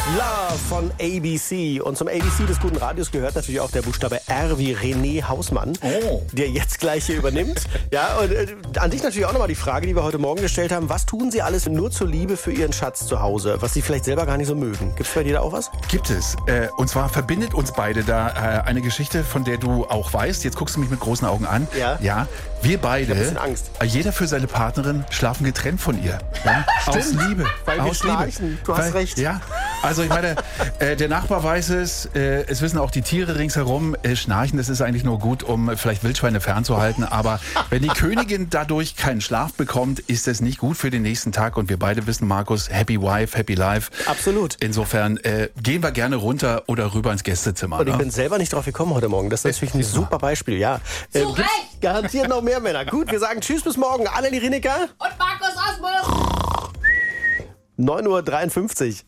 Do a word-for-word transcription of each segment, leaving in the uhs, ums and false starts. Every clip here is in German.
Love von A B C. Und zum A B C des guten Radios gehört natürlich auch der Buchstabe R wie René Hausmann, oh. der jetzt gleich hier übernimmt. Ja, und äh, an dich natürlich auch nochmal die Frage, die wir heute Morgen gestellt haben. Was tun Sie alles nur zur Liebe für Ihren Schatz zu Hause, was Sie vielleicht selber gar nicht so mögen? Gibt es bei dir da auch was? Gibt es. Äh, und zwar verbindet uns beide da äh, eine Geschichte, von der du auch weißt. Jetzt guckst du mich mit großen Augen an. Ja. Ja. Wir beide, ich hab ein bisschen Angst. Jeder für seine Partnerin, schlafen getrennt von ihr. Ja? Aus Liebe. Weil wir Aus schnarchen. Liebe. Du hast Weil, recht. Ja. Also ich meine, äh, der Nachbar weiß es, äh, es wissen auch die Tiere ringsherum. Äh, Schnarchen, das ist eigentlich nur gut, um vielleicht Wildschweine fernzuhalten. Aber wenn die Königin dadurch keinen Schlaf bekommt, ist es nicht gut für den nächsten Tag. Und wir beide wissen, Markus, happy wife, happy life. Absolut. Insofern äh, gehen wir gerne runter oder rüber ins Gästezimmer. Und ich ne? bin selber nicht drauf gekommen heute Morgen. Das ist natürlich ein super Beispiel, ja. Zu Äh, Recht. gibt's garantiert noch mehr Männer. Gut, wir sagen Tschüss bis morgen. Anne Lirineka. Und Markus Asmus. neun Uhr dreiundfünfzig.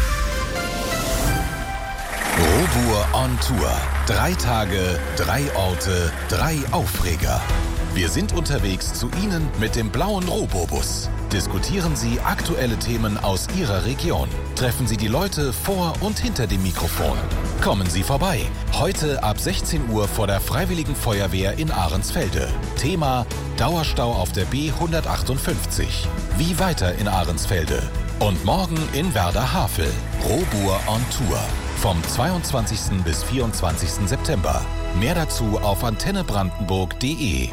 Robur on Tour. Drei Tage, drei Orte, drei Aufreger. Wir sind unterwegs zu Ihnen mit dem blauen Robobus. Diskutieren Sie aktuelle Themen aus Ihrer Region. Treffen Sie die Leute vor und hinter dem Mikrofon. Kommen Sie vorbei. Heute ab sechzehn Uhr vor der Freiwilligen Feuerwehr in Ahrensfelde. Thema Dauerstau auf der B hundertachtundfünfzig. Wie weiter in Ahrensfelde? Und morgen in Werder-Havel. Robur on Tour. Vom zweiundzwanzigsten bis vierundzwanzigsten September. Mehr dazu auf antenne brandenburg punkt de.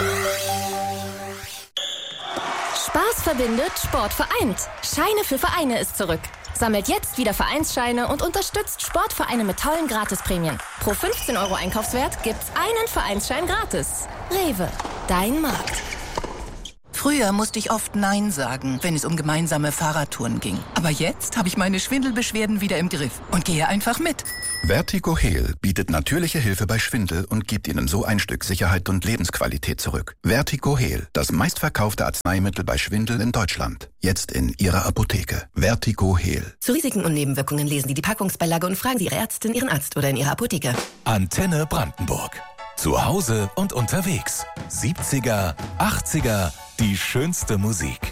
Spaß verbindet, Sport vereint. Scheine für Vereine ist zurück. Sammelt jetzt wieder Vereinsscheine und unterstützt Sportvereine mit tollen Gratisprämien. Pro fünfzehn Euro Einkaufswert gibt's einen Vereinsschein gratis. Rewe, dein Markt. Früher musste ich oft Nein sagen, wenn es um gemeinsame Fahrradtouren ging. Aber jetzt habe ich meine Schwindelbeschwerden wieder im Griff und gehe einfach mit. Vertigo Heal bietet natürliche Hilfe bei Schwindel und gibt Ihnen so ein Stück Sicherheit und Lebensqualität zurück. Vertigo Heal, das meistverkaufte Arzneimittel bei Schwindel in Deutschland. Jetzt in Ihrer Apotheke. Vertigo Heal. Zu Risiken und Nebenwirkungen lesen Sie die Packungsbeilage und fragen Sie Ihre Ärztin, Ihren Arzt oder in Ihrer Apotheke. Antenne Brandenburg. Zu Hause und unterwegs. siebziger, achtziger, die schönste Musik.